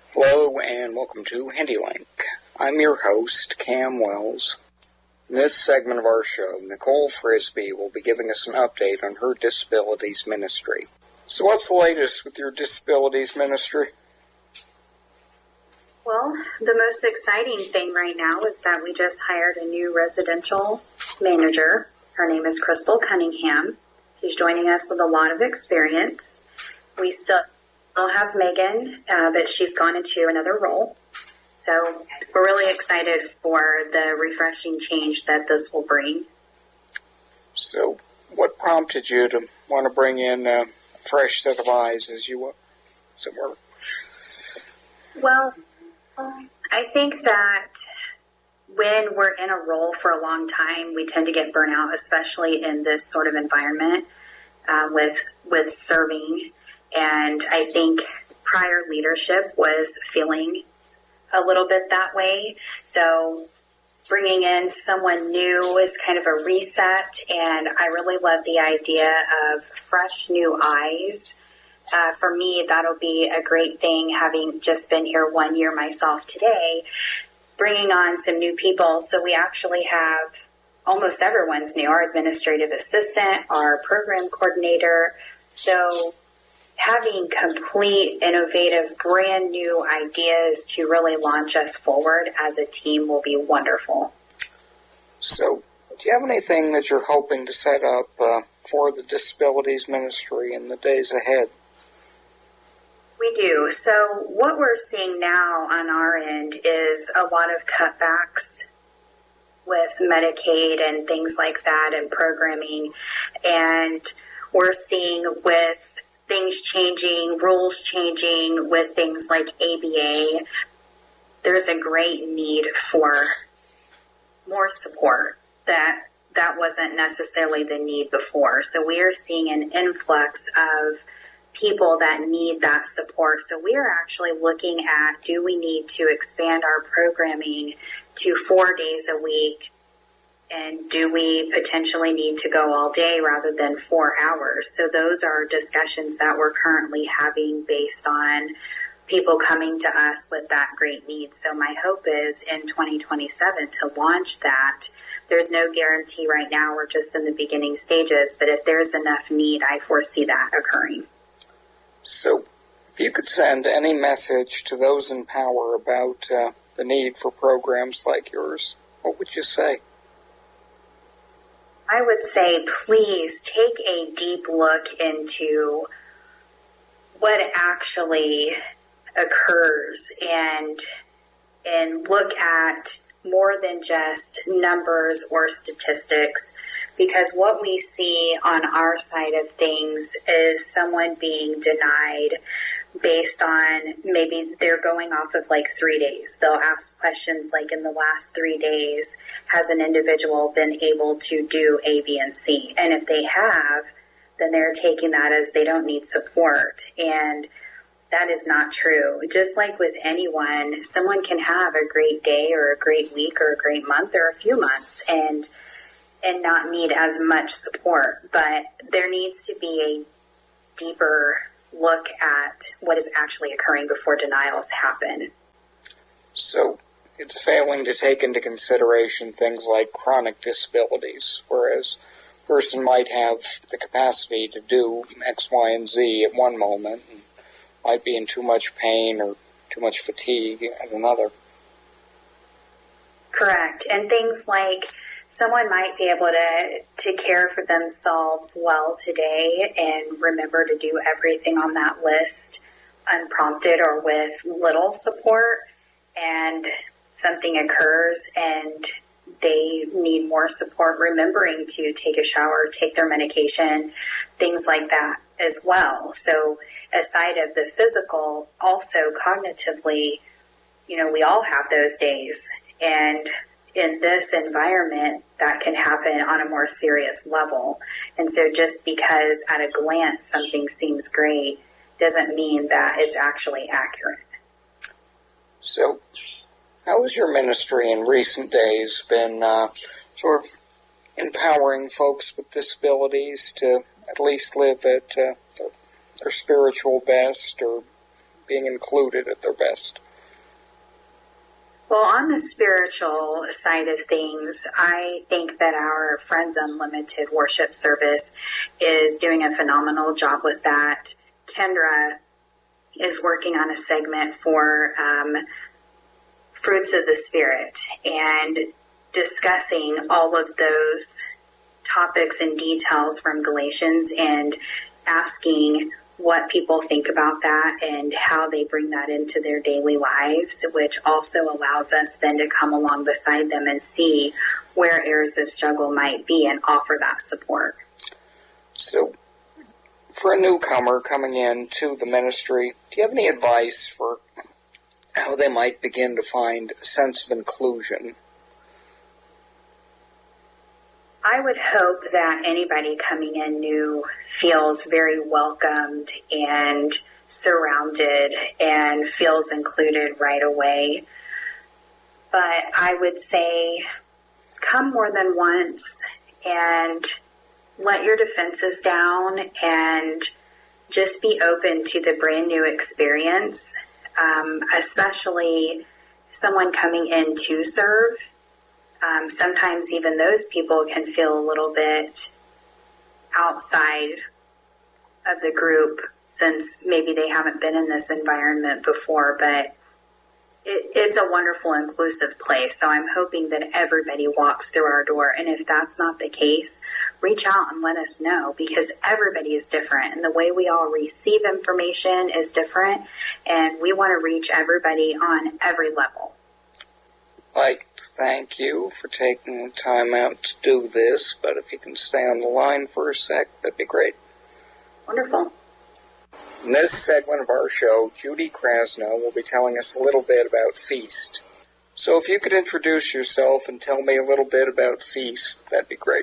Hello and welcome to HandyLink. I'm your host, Cam Wells. In this segment of our show, Nicole Frisbee will be giving us an update on her disabilities ministry. So what's the latest with your disabilities ministry? Well, the most exciting thing right now is that we just hired a new residential manager. Her name is Crystal Cunningham. She's joining us with a lot of experience. We still have Megan, but she's gone into another role. So we're really excited for the refreshing change that this will bring. So what prompted you to want to bring in a fresh set of eyes as it were? Well, I think that when we're in a role for a long time, we tend to get burnout, especially in this sort of environment with serving. And I think prior leadership was feeling a little bit that way. So bringing in someone new is kind of a reset. And I really love the idea of fresh new eyes. For me, that'll be a great thing, having just been here 1 year myself today, bringing on some new people. So we actually have almost everyone's new, our administrative assistant, our program coordinator. So having complete, innovative, brand new ideas to really launch us forward as a team will be wonderful. So, do you have anything that you're hoping to set up for the disabilities ministry in the days ahead? We do. So what we're seeing now on our end is a lot of cutbacks with Medicaid and things like that and programming. And we're seeing with things changing, rules changing, with things like ABA, there's a great need for more support that wasn't necessarily the need before. So we are seeing an influx of people that need that support. So we are actually looking at, do we need to expand our programming to 4 days a week? And do we potentially need to go all day rather than 4 hours? So those are discussions that we're currently having based on people coming to us with that great need. So my hope is in 2027 to launch that. There's no guarantee right now. We're just in the beginning stages. But if there's enough need, I foresee that occurring. So if you could send any message to those in power about the need for programs like yours, what would you say? I would say, please take a deep look into what actually occurs and look at more than just numbers or statistics, because what we see on our side of things is someone being denied based on, maybe they're going off of like 3 days. They'll ask questions like, in the last 3 days, has an individual been able to do A, B, and C? And if they have, then they're taking that as they don't need support. And that is not true. Just like with anyone, someone can have a great day or a great week or a great month or a few months and not need as much support. But there needs to be a deeper look at what is actually occurring before denials happen. So it's failing to take into consideration things like chronic disabilities, whereas a person might have the capacity to do X, Y, and Z at one moment and might be in too much pain or too much fatigue at another. Correct. And things like someone might be able to care for themselves well today and remember to do everything on that list unprompted or with little support, and something occurs and they need more support, remembering to take a shower, take their medication, things like that as well. So aside of the physical, also cognitively, we all have those days. And in this environment, that can happen on a more serious level. And so just because at a glance something seems great doesn't mean that it's actually accurate. So how has your ministry in recent days been sort of empowering folks with disabilities to at least live at their spiritual best, or being included at their best? Well, on the spiritual side of things, I think that our Friends Unlimited worship service is doing a phenomenal job with that. Kendra is working on a segment for Fruits of the Spirit and discussing all of those topics and details from Galatians and asking what people think about that and how they bring that into their daily lives, which also allows us then to come along beside them and see where areas of struggle might be and offer that support. So, for a newcomer coming into the ministry, do you have any advice for how they might begin to find a sense of inclusion? I would hope that anybody coming in new feels very welcomed and surrounded and feels included right away. But I would say come more than once and let your defenses down and just be open to the brand new experience, especially someone coming in to serve. Sometimes even those people can feel a little bit outside of the group since maybe they haven't been in this environment before, but it's a wonderful, inclusive place. So I'm hoping that everybody walks through our door. And if that's not the case, reach out and let us know, because everybody is different and the way we all receive information is different. And we want to reach everybody on every level. I'd thank you for taking the time out to do this, but if you can stay on the line for a sec, that'd be great. Wonderful. In this segment of our show, Judy Krasno will be telling us a little bit about Feast. So if you could introduce yourself and tell me a little bit about Feast, that'd be great.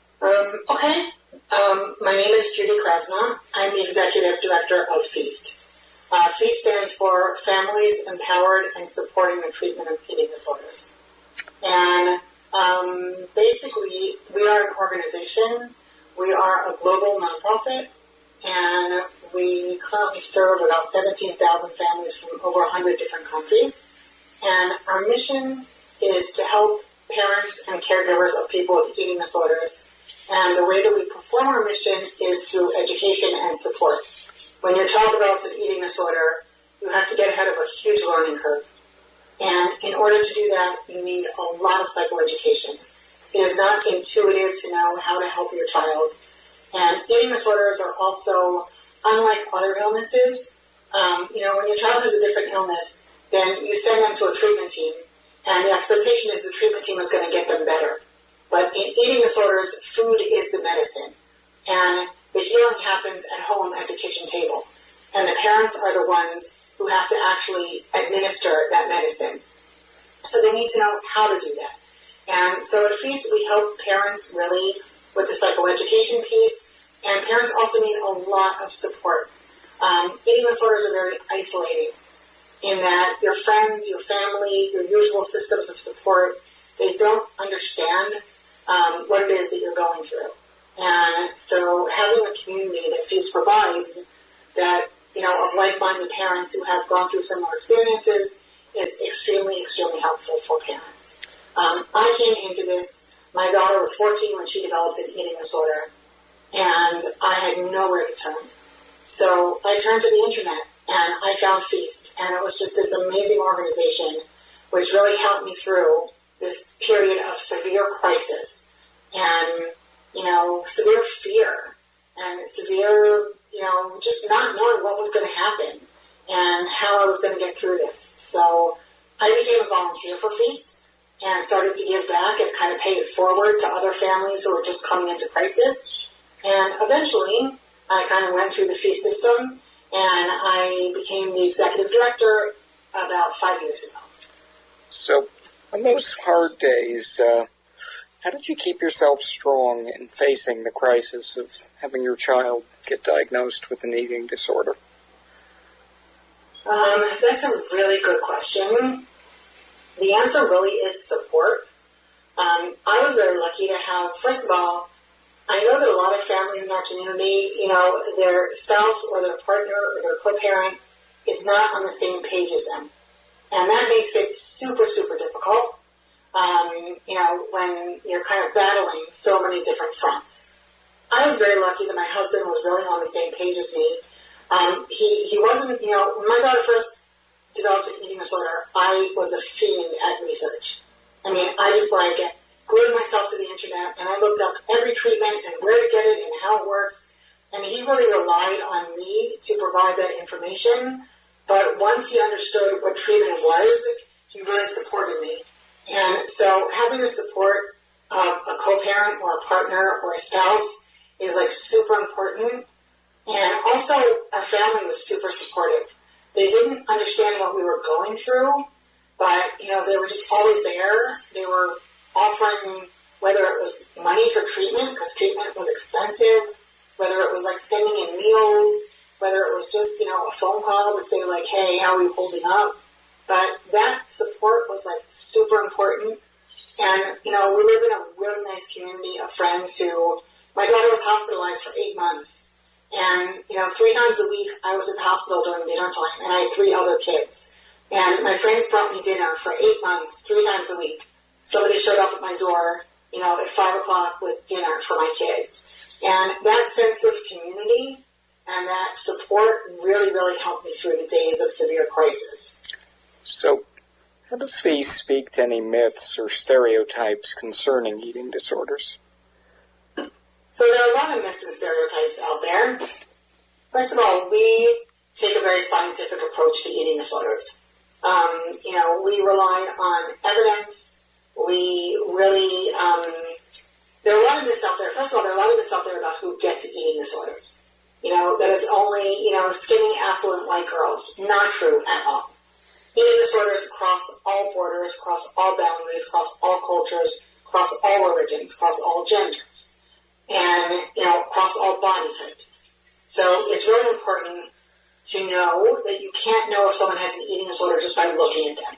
Okay. My name is Judy Krasno. I'm the Executive Director of Feast. Feast stands for Families Empowered and Supporting the Treatment of Eating Disorders. And basically, we are an organization. We are a global nonprofit, and we currently serve about 17,000 families from over 100 different countries. And our mission is to help parents and caregivers of people with eating disorders. And the way that we perform our mission is through education and support. When your child develops an eating disorder, you have to get ahead of a huge learning curve. And in order to do that, you need a lot of psychoeducation. It is not intuitive to know how to help your child. And eating disorders are also, unlike other illnesses, when your child has a different illness, then you send them to a treatment team, and the expectation is the treatment team is going to get them better. But in eating disorders, food is the medicine. And the healing happens at home at the kitchen table. And the parents are the ones who have to actually administer that medicine. So they need to know how to do that. And so at Feast, we help parents really with the psychoeducation piece. And parents also need a lot of support. Eating disorders are very isolating in that your friends, your family, your usual systems of support, they don't understand what it is that you're going through. And so having a community that Feast provides that, of like-minded parents who have gone through similar experiences is extremely, extremely helpful for parents. I came into this, my daughter was 14 when she developed an eating disorder, and I had nowhere to turn. So I turned to the internet, and I found Feast, and it was just this amazing organization which really helped me through this period of severe crisis and, severe fear and severe, just not knowing what was going to happen and how I was going to get through this. So I became a volunteer for Feast and started to give back and kind of pay it forward to other families who were just coming into crisis. And eventually, I kind of went through the Feast system, and I became the executive director about 5 years ago. So, on those hard days, how did you keep yourself strong in facing the crisis of having your child get diagnosed with an eating disorder? That's a really good question. The answer really is support. I was very lucky to have, first of all, I know that a lot of families in our community, their spouse or their partner or their co-parent is not on the same page as them. And that makes it super, super difficult, when you're kind of battling so many different fronts. I was very lucky that my husband was really on the same page as me. He wasn't, when my daughter first developed an eating disorder, I was a fiend at research. I mean, I just glued myself to the internet, and I looked up every treatment and where to get it and how it works. And he really relied on me to provide that information. But once he understood what treatment was, he really supported me. And so having the support of a co-parent or a partner or a spouse is super important. And also our family was super supportive. They didn't understand what we were going through, but they were just always there. They were offering, whether it was money for treatment, because treatment was expensive, whether it was sending in meals, whether it was just, a phone call to say hey, how are you holding up? But that support was super important. And, we live in a really nice community of friends who, my daughter was hospitalized for 8 months. And, 3 times a week I was in the hospital during dinner time, and I had 3 other kids. And my friends brought me dinner for 8 months, 3 times a week. Somebody showed up at my door, at 5 o'clock with dinner for my kids. And that sense of community and that support really, really helped me through the days of severe crisis. So, how does Feast speak to any myths or stereotypes concerning eating disorders? So there are a lot of myths and stereotypes out there. First of all, we take a very scientific approach to eating disorders. We rely on evidence. We really, there are a lot of myths out there. First of all, there are a lot of myths out there about who get to eating disorders. That it's only, skinny, affluent white girls. Not true at all. Eating disorders cross all borders, cross all boundaries, cross all cultures, cross all religions, cross all genders, and, across all body types. So it's really important to know that you can't know if someone has an eating disorder just by looking at them.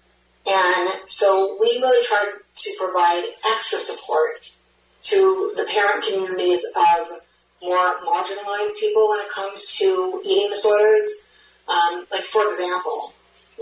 And so we really try to provide extra support to the parent communities of more marginalized people when it comes to eating disorders. For example,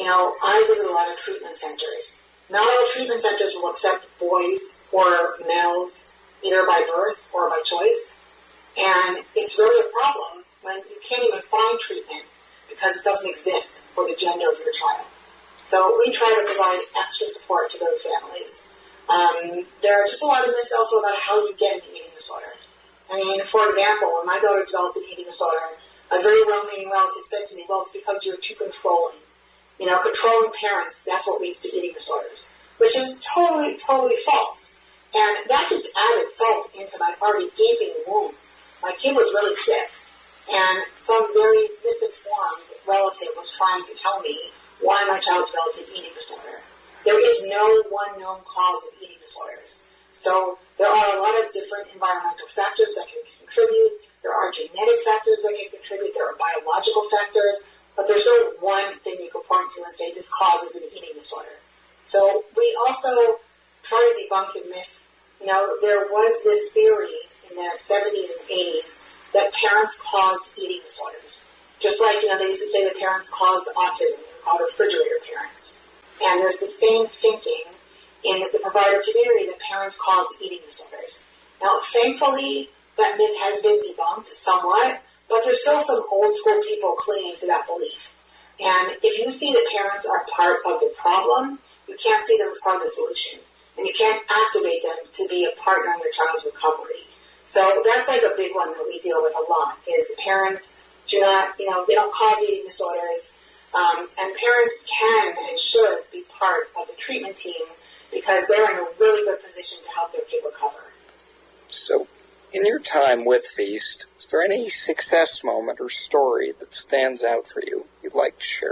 I visit a lot of treatment centers. Not all treatment centers will accept boys or males, either by birth or by choice. And it's really a problem when you can't even find treatment because it doesn't exist for the gender of your child. So we try to provide extra support to those families. There are just a lot of myths also about how you get an eating disorder. I mean, for example, when my daughter developed an eating disorder, a very well-meaning relative said to me, well, it's because you're too controlling. Controlling parents, that's what leads to eating disorders, which is totally, totally false. And that just added salt into my already gaping wound. My kid was really sick, and some very misinformed relative was trying to tell me why my child developed an eating disorder. There is no one known cause of eating disorders. So there are a lot of different environmental factors that can contribute. There are genetic factors that can contribute. There are biological factors. But there's no one thing you can point to and say this causes an eating disorder. So we also try to debunk the myth. There was this theory in the 70s and 80s that parents cause eating disorders. Just like, they used to say that parents caused autism. They're called refrigerator parents. And there's the same thinking in the provider community that parents cause eating disorders. Now, thankfully, that myth has been debunked somewhat, but there's still some old school people clinging to that belief. And if you see that parents are part of the problem, you can't see them as part of the solution. And you can't activate them to be a partner in your child's recovery. So that's a big one that we deal with a lot, is parents do not, they don't cause eating disorders. And parents can and should be part of the treatment team because they're in a really good position to help their kid recover. So, in your time with Feast, is there any success moment or story that stands out for you you'd like to share?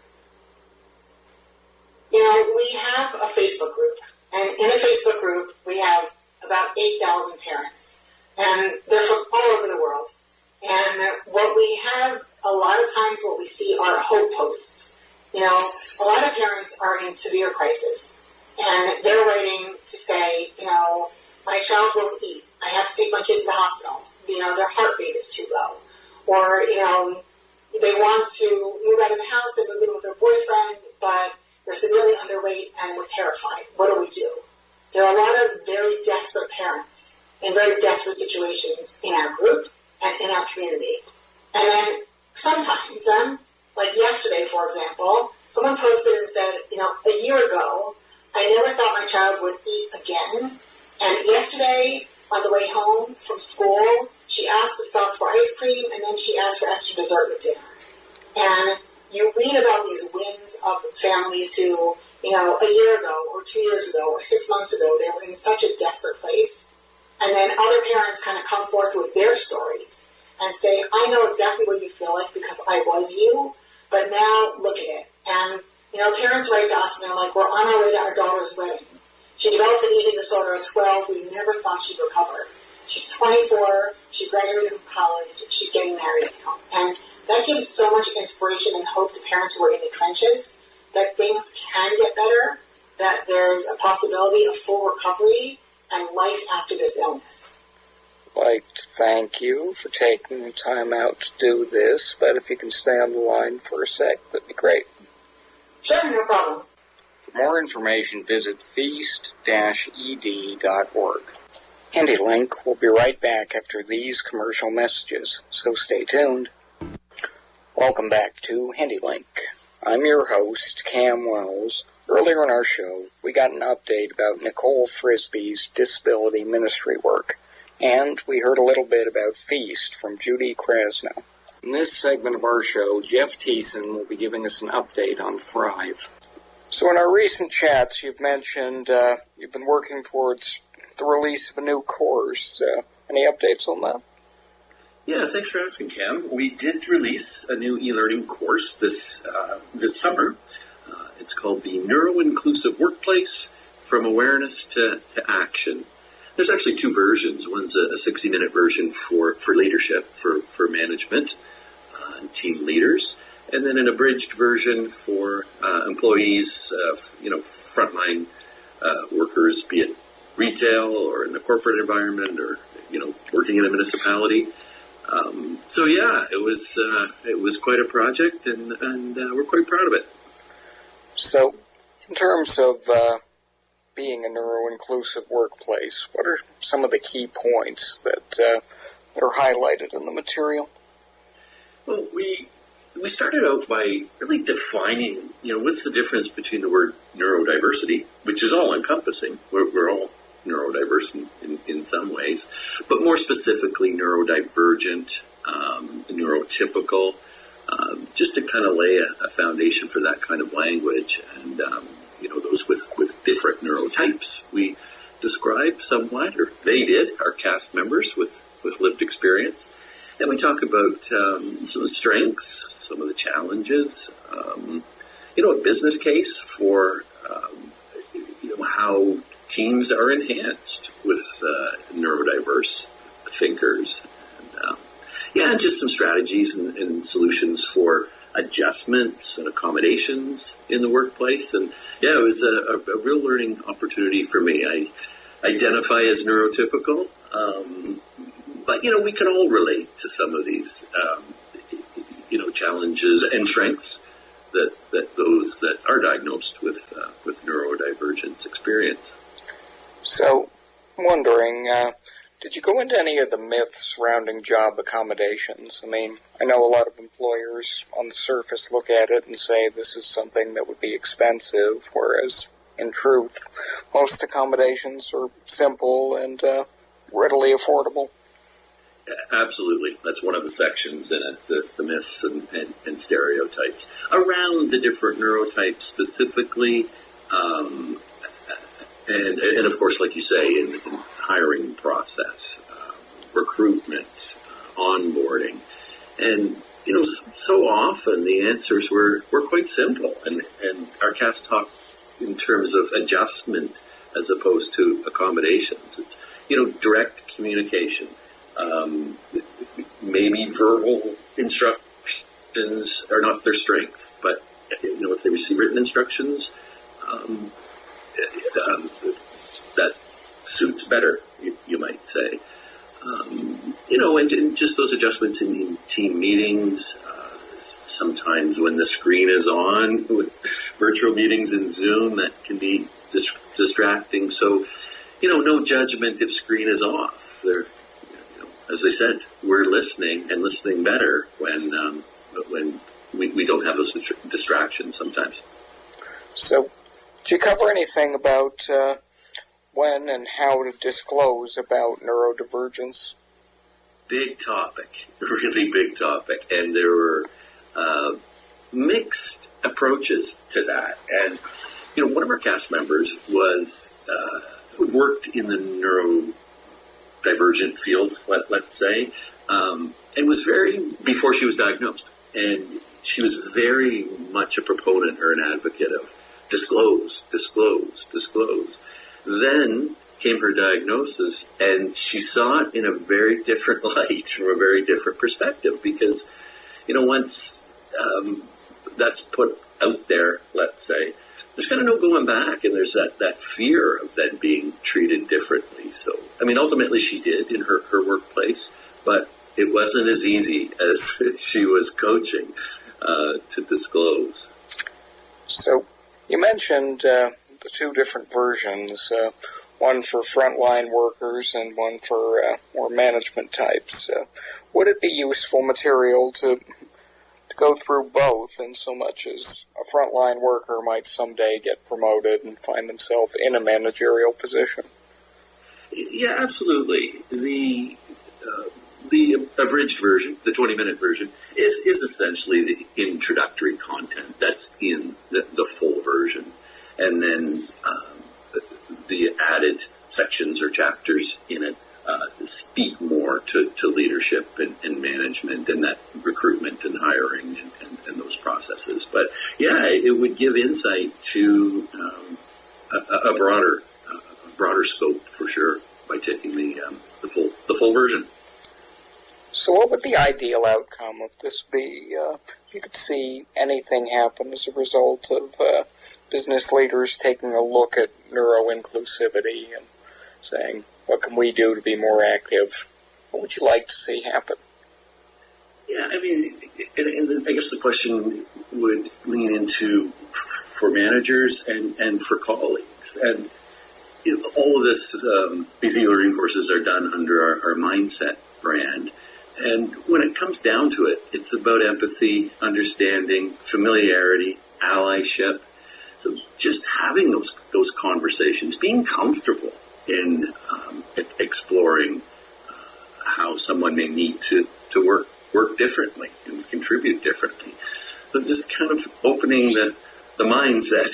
We have a Facebook group. And in a Facebook group, we have about 8,000 parents. And they're from all over the world. And what we have, a lot of times what we see are hope posts. A lot of parents are in severe crisis. And they're writing to say, my child won't eat. I have to take my kids to the hospital. Their heart rate is too low. Or, they want to move out of the house and move in with their boyfriend, but they're severely underweight and we're terrified. What do we do? There are a lot of very desperate parents in very desperate situations in our group and in our community. And then sometimes, like yesterday, for example, someone posted and said, a year ago, I never thought my child would eat again. And yesterday, on the way home from school, she asked to stop for ice cream, and then she asked for extra dessert with dinner. And you read about these wins of families who, a year ago or 2 years ago or 6 months ago, they were in such a desperate place. And then other parents kind of come forth with their stories and say, I know exactly what you feel like because I was you, but now look at it. And, parents write to us and they're like, we're on our way to our daughter's wedding. She developed an eating disorder at 12. We never thought she'd recover. She's 24. She graduated from college. She's getting married now. And that gives so much inspiration and hope to parents who are in the trenches that things can get better, that there's a possibility of full recovery and life after this illness. I'd like to thank you for taking the time out to do this, but if you can stay on the line for a sec, that'd be great. Sure, no problem. For more information, visit feast-ed.org. HandyLink will be right back after these commercial messages, so stay tuned. Welcome back to HandyLink. I'm your host, Cam Wells. Earlier in our show, we got an update about Nicole Frisbee's disability ministry work, and we heard a little bit about Feast from Judy Krasno. In this segment of our show, Jeff Thiessen will be giving us an update on Thrive. So in our recent chats, you've mentioned you've been working towards the release of a new course. Any updates on that? Yeah, thanks for asking, Cam. We did release a new e-learning course this summer. It's called the Neuro-Inclusive Workplace, From Awareness to Action. There's actually two versions. One's a 60-minute version for leadership, for management and team leaders, and then an abridged version for employees, frontline workers, be it retail or in the corporate environment or, working in a municipality. It was quite a project, and we're quite proud of it. So, in terms of being a neuro-inclusive workplace, what are some of the key points that are highlighted in the material? Well, we started out by really defining, what's the difference between the word neurodiversity, which is all-encompassing. We're all neurodiverse in some ways, but more specifically neurodivergent, neurotypical, just to kind of lay a foundation for that kind of language. And, those with different neurotypes, we describe somewhat, or they did, our cast members with lived experience. Then we talk about some of the strengths, some of the challenges, a business case for, how teams are enhanced with neurodiverse thinkers. And just some strategies and solutions for adjustments and accommodations in the workplace. And it was a real learning opportunity for me. I identify as neurotypical, but we can all relate to some of these challenges and strengths that those that are diagnosed with neurodivergence experience. So, I'm wondering, did you go into any of the myths surrounding job accommodations? I mean, I know a lot of employers on the surface look at it and say this is something that would be expensive, whereas in truth, most accommodations are simple and readily affordable. Absolutely. That's one of the sections in it, the myths and stereotypes. Around the different neurotypes specifically, and of course, like you say, in hiring process, recruitment, onboarding. And, so often the answers were quite simple. And our cast talk in terms of adjustment as opposed to accommodations. It's, direct communication. Maybe verbal instructions are not their strength, but if they receive written instructions, that suits better, you might say. And just those adjustments in team meetings, sometimes when the screen is on with virtual meetings in Zoom, that can be distracting. So, no judgment if screen is off. As I said, we're listening and listening better when we don't have those distractions sometimes. So, did you cover anything about when and how to disclose about neurodivergence? Big topic, really big topic, and there were mixed approaches to that. And one of our cast members was worked in the neurodivergent field, let's say, and was before she was diagnosed, and she was very much a proponent or an advocate of disclose. Then came her diagnosis, and she saw it in a very different light, from a very different perspective, because, once that's put out there, let's say, there's kind of no going back, and there's that fear of then being treated differently. So, ultimately she did in her workplace, but it wasn't as easy as she was coaching to disclose. So, you mentioned the two different versions, one for frontline workers and one for more management types. Would it be useful material to go through both, in so much as a frontline worker might someday get promoted and find themselves in a managerial position? Yeah, absolutely. The abridged version, the 20-minute version, is essentially the introductory content that's in the full version. And then the added sections or chapters in it speak more to leadership and management and that recruitment and hiring and those processes. But yeah, it would give insight to a broader scope for sure by taking the full version. So what would the ideal outcome of this be? If you could see anything happen as a result of business leaders taking a look at neuro-inclusivity and saying, what can we do to be more active? What would you like to see happen? Yeah, and I guess the question would lean into for managers and for colleagues. And all of this, these e-learning courses are done under our Mindset brand. And when it comes down to it, it's about empathy, understanding, familiarity, allyship. So just having those conversations, being comfortable in exploring how someone may need to work differently and contribute differently. So just kind of opening the mindset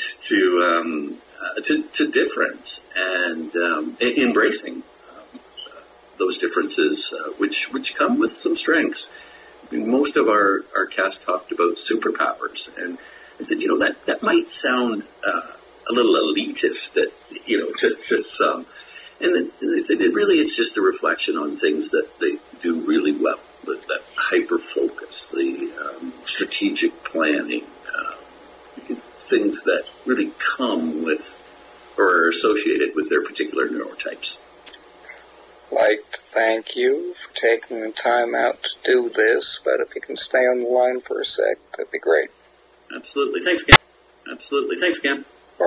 to difference and embracing those differences, which come with some strengths. Most of our cast talked about superpowers, and I said, that might sound a little elitist, to some. And then they said, it's just a reflection on things that they do really well. That hyper-focus, the strategic planning, things that really come with or are associated with their particular neurotypes. I'd like to thank you for taking the time out to do this, but if you can stay on the line for a sec, that'd be great. Absolutely. Thanks, Cam.